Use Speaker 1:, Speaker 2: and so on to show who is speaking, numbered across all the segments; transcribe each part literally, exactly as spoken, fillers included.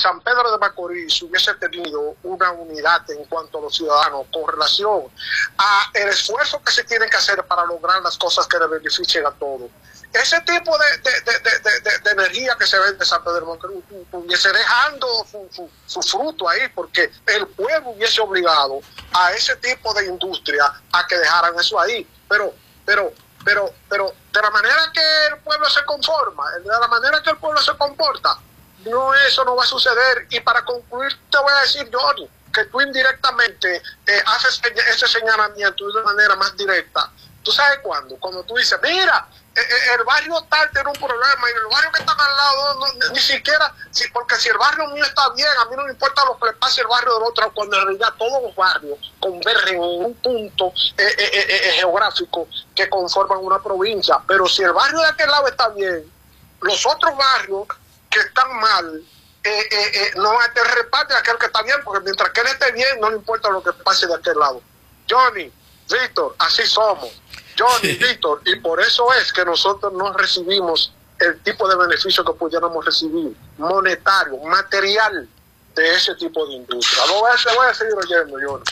Speaker 1: San Pedro de Macorís hubiese tenido una unidad en cuanto a los ciudadanos con relación a el esfuerzo que se tiene que hacer para lograr las cosas que le beneficien a todos, ese tipo de, de, de, de, de, de energía que se ve de San Pedro de Macorís hubiese dejando su, su, su fruto ahí, porque el pueblo hubiese obligado a ese tipo de industria a que dejaran eso ahí, pero, pero, pero, pero de la manera que el pueblo se conforma, de la manera que el pueblo se comporta, no, eso no va a suceder. Y para concluir te voy a decir, Johnny, que tú indirectamente eh, haces ese señalamiento de una manera más directa. ¿Tú sabes cuándo? Cuando tú dices, mira, eh, el barrio tal tiene un problema y el barrio que está al lado, no, no, ni siquiera, si, porque si el barrio mío está bien, a mí no me importa lo que le pase el barrio del otro, cuando en realidad todos los barrios convergen en un punto eh, eh, eh, eh, geográfico que conforman una provincia. Pero si el barrio de aquel lado está bien, los otros barrios que están mal, eh, eh, eh, no va a tener reparte a aquel que está bien, porque mientras que él esté bien, no le importa lo que pase de aquel lado. Johnny, Víctor, así somos. Johnny, sí. Víctor, y por eso es que nosotros no recibimos el tipo de beneficio que pudiéramos recibir, monetario, material, de ese tipo de industria. Lo voy a, voy a seguir oyendo, Johnny.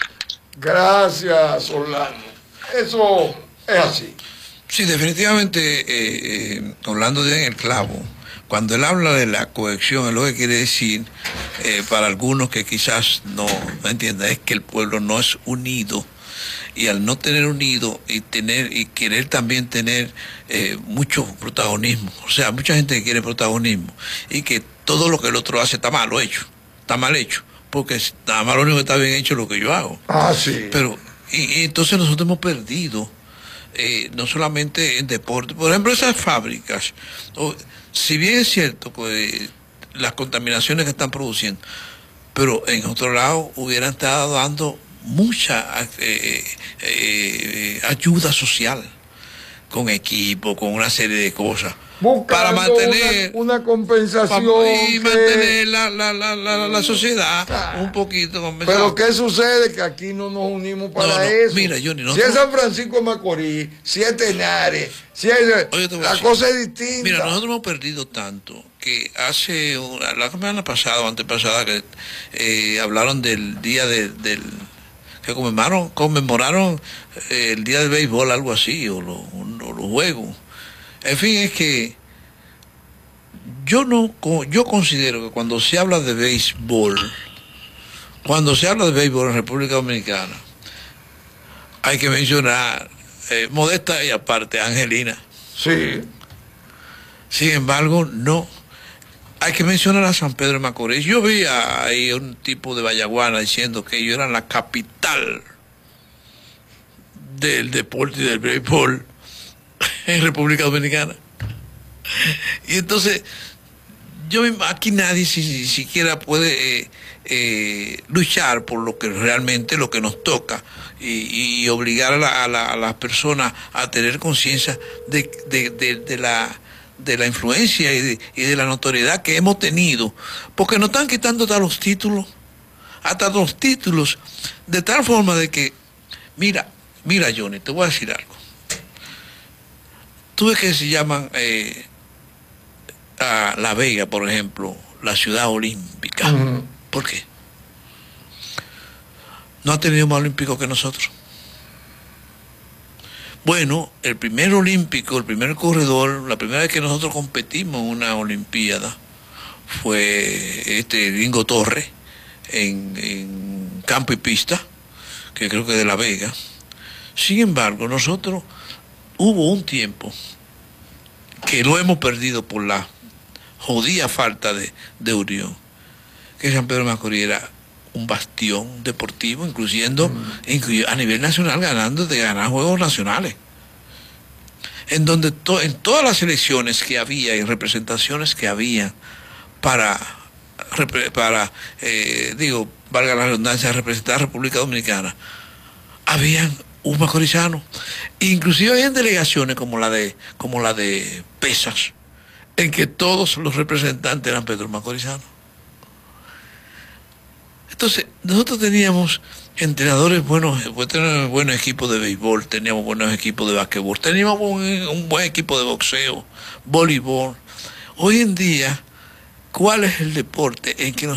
Speaker 2: Gracias, Orlando. Eso es así.
Speaker 3: Sí, definitivamente, eh, eh, Orlando dio en el clavo. Cuando él habla de la cohesión, es lo que quiere decir, eh, para algunos que quizás no, no entiendan, es que el pueblo no es unido. Y al no tener unido y tener y querer también tener eh, mucho protagonismo, o sea, mucha gente que quiere protagonismo, y que todo lo que el otro hace está mal hecho, está mal hecho, porque nada más lo único que está bien hecho es lo que yo hago.
Speaker 2: Ah, sí.
Speaker 3: Pero, y, y entonces nosotros hemos perdido, eh, no solamente en deporte, por ejemplo, esas fábricas, o, si bien es cierto, pues, las contaminaciones que están produciendo, pero en otro lado hubieran estado dando mucha eh, eh, ayuda social, con equipo, con una serie de cosas,
Speaker 2: buscando
Speaker 3: para mantener
Speaker 2: una, una compensación
Speaker 3: y
Speaker 2: que...
Speaker 3: mantener la, la, la, la, la sociedad ah, un poquito compensada.
Speaker 2: Pero ¿qué sucede? Que aquí no nos unimos para no, no, eso.
Speaker 3: Mira, Johnny, no,
Speaker 2: si es San Francisco de Macorís, si es Tenares, si es... Oye, la decir, cosa es distinta.
Speaker 3: Mira, nosotros hemos perdido tanto que hace una, la semana pasada o antepasada que eh, hablaron del día de, del que conmemoraron, conmemoraron eh, el día del béisbol, algo así, o, lo, o los juegos. En fin, es que yo no, yo considero que cuando se habla de béisbol, cuando se habla de béisbol en República Dominicana, hay que mencionar, eh, modesta y aparte, Angelina.
Speaker 2: Sí.
Speaker 3: Sin embargo, no. Hay que mencionar a San Pedro de Macorís. Yo vi ahí un tipo de Vallaguana diciendo que ellos eran la capital del deporte y del béisbol en República Dominicana. Y entonces, yo aquí nadie si, si siquiera puede eh, eh, luchar por lo que realmente lo que nos toca y, y obligar a, la, a, la, a las personas a tener conciencia de, de, de, de la de la influencia y de, y de la notoriedad que hemos tenido, porque nos están quitando hasta los títulos, hasta los títulos, de tal forma de que, mira, mira Johnny, te voy a decir algo. Tú ves que se llaman eh, a La Vega, por ejemplo, la ciudad olímpica. Uh-huh. ¿Por qué? No ha tenido más olímpicos que nosotros. Bueno, el primer olímpico, el primer corredor, la primera vez que nosotros competimos en una olimpiada fue este Ringo Torres en, en campo y pista, que creo que de La Vega. Sin embargo, nosotros hubo un tiempo que lo hemos perdido por la jodida falta de, de unión, que San Pedro de Macorís era un bastión deportivo, incluyendo, mm. incluy, a nivel nacional, ganando de ganar juegos nacionales, en donde to, en todas las elecciones que había y representaciones que había para, para eh, digo, valga la redundancia, representar a la República Dominicana, habían un macorizano, inclusive habían delegaciones como la de, como la de Pesas, en que todos los representantes eran Pedro Macorizanos. Entonces, nosotros teníamos entrenadores buenos, teníamos buenos equipos de béisbol, teníamos buenos equipos de basquetbol, teníamos un, un buen equipo de boxeo, voleibol. Hoy en día, ¿cuál es el deporte en que nosotros